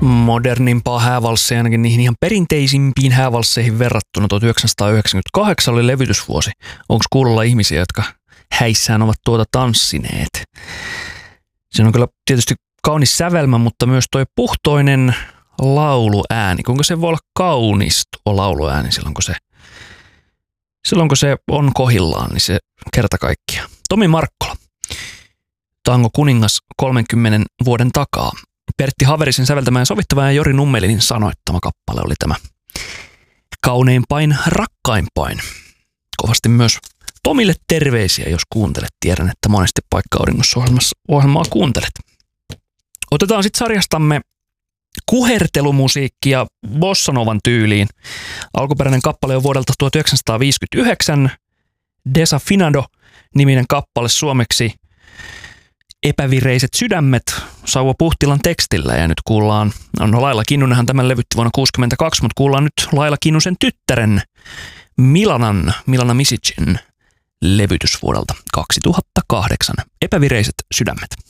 modernimpaa häävalsseja, ainakin niihin ihan perinteisimpiin häävalsseihin verrattuna. 1998 oli levytysvuosi. Onko kuulolla ihmisiä, jotka häissään ovat tuota tanssineet? Se on kyllä tietysti kaunis sävelmä, mutta myös toi puhtoinen lauluääni. Kuinka se voi olla kaunis tuo lauluääni silloin, kun se on kohillaan, niin se kerta kaikkiaan. Tomi Markkola, Tango kuningas 30 vuoden takaa. Pertti Haverisen säveltämä ja sovittava ja Jori Nummelinin sanoittama kappale oli tämä Kauneimpain, rakkaimpain. Kovasti myös Tomille terveisiä, jos kuuntelet. Tiedän, että monesti Paikka-auringossa ohjelmaa kuuntelet. Otetaan sitten sarjastamme kuhertelumusiikkia bossanovan tyyliin. Alkuperäinen kappale on vuodelta 1959. Desafinado-niminen kappale suomeksi Epävireiset sydämet Sauva Puhtilan tekstillä. Ja nyt kuullaan, Laila Kinnunenhan tämän levytti vuonna 1962, mutta kuullaan nyt Laila Kinnusen tyttären Milana Misicin levytys vuodelta 2008. Epävireiset sydämet.